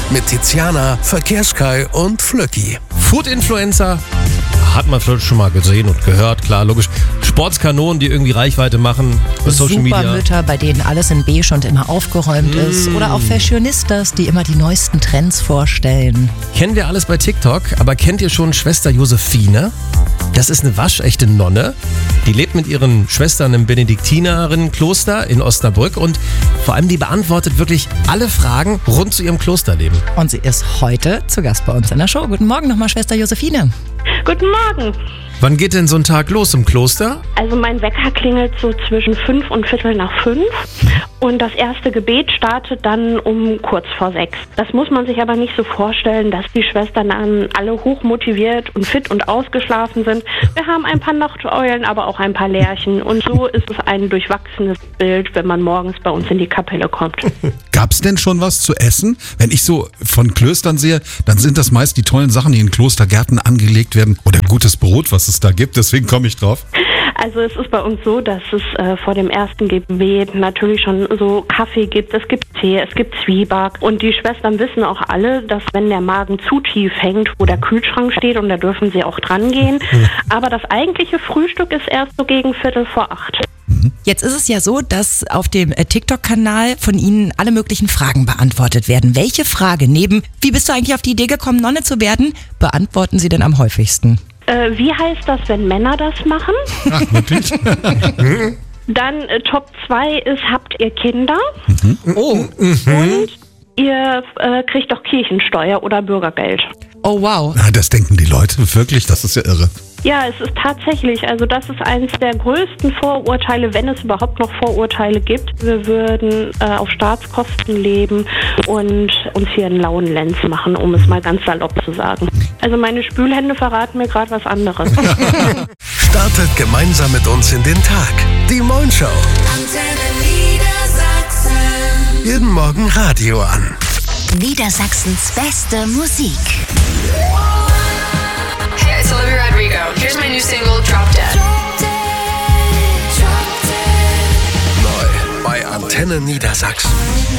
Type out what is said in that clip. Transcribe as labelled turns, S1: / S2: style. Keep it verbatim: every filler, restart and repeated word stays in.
S1: mit Tiziana, Verkehrskai und Flöcki.
S2: Food-Influencer hat man vielleicht schon mal gesehen und gehört, klar, logisch. Sportskanonen, die irgendwie Reichweite machen bei Social Media.
S3: Supermütter, bei denen alles in beige und immer aufgeräumt mm. ist. Oder auch Fashionistas, die immer die neuesten Trends vorstellen.
S2: Kennen wir alles bei TikTok, aber kennt ihr schon Schwester Josephine? Das ist eine waschechte Nonne. Die lebt mit ihren Schwestern im Benediktinerinnenkloster in Osnabrück und vor allem die beantwortet wirklich alle Fragen rund zu ihrem Klosterleben.
S3: Und sie ist heute zu Gast bei uns in der Show. Guten Morgen nochmal, Schwester Josephine.
S4: Guten Morgen.
S2: Wann geht denn so ein Tag los im Kloster?
S4: Also mein Wecker klingelt so zwischen fünf und Viertel nach fünf und das erste Gebet startet dann um kurz vor sechs. Das muss man sich aber nicht so vorstellen, dass die Schwestern dann alle hochmotiviert und fit und ausgeschlafen sind. Wir haben ein paar Nachteulen, aber auch ein paar Lerchen und so ist es ein durchwachsenes Bild, wenn man morgens bei uns in die Kapelle kommt.
S5: Gab's denn schon was zu essen? Wenn ich so von Klöstern sehe, dann sind das meist die tollen Sachen, die in Klostergärten angelegt werden oder gutes Brot, was es da gibt. Deswegen komme ich drauf.
S4: Also es ist bei uns so, dass es äh, vor dem ersten Gebet natürlich schon so Kaffee gibt, es gibt Tee, es gibt Zwieback und die Schwestern wissen auch alle, dass wenn der Magen zu tief hängt, wo der Kühlschrank steht und da dürfen sie auch dran gehen. Mhm. Aber das eigentliche Frühstück ist erst so gegen Viertel vor acht.
S3: Jetzt ist es ja so, dass auf dem TikTok-Kanal von Ihnen alle möglichen Fragen beantwortet werden. Welche Frage neben, wie bist du eigentlich auf die Idee gekommen, Nonne zu werden, beantworten Sie denn am häufigsten?
S4: Äh, wie heißt das, wenn Männer das machen?
S5: Ach, wirklich?
S4: Dann äh, Top zwei ist, habt ihr Kinder?
S5: Mhm.
S2: Oh. Mhm.
S4: Und ihr äh, kriegt doch Kirchensteuer oder Bürgergeld.
S3: Oh wow.
S5: Na, das denken die Leute wirklich, das ist ja irre.
S4: Ja, es ist tatsächlich, also das ist eines der größten Vorurteile, wenn es überhaupt noch Vorurteile gibt. Wir würden äh, auf Staatskosten leben und uns hier einen lauen Lenz machen, um es mal ganz salopp zu sagen. Also meine Spülhände verraten mir gerade was anderes.
S1: Startet gemeinsam mit uns in den Tag. Die Moin Show.
S6: Antenne Niedersachsen.
S1: Jeden Morgen Radio an.
S6: Niedersachsens beste Musik.
S7: Hey, it's Olivia Rodrigo. Here's my new single, Drop Dead.
S1: Neu bei Antenne Niedersachsen.